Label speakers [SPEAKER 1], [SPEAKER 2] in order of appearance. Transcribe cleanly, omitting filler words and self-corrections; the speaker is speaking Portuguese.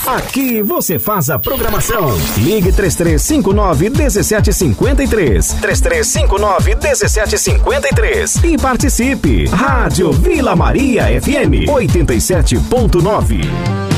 [SPEAKER 1] Aqui você faz a programação. Ligue 3359-1753. 3359-1753. E participe. Rádio Vila Maria FM 87.9.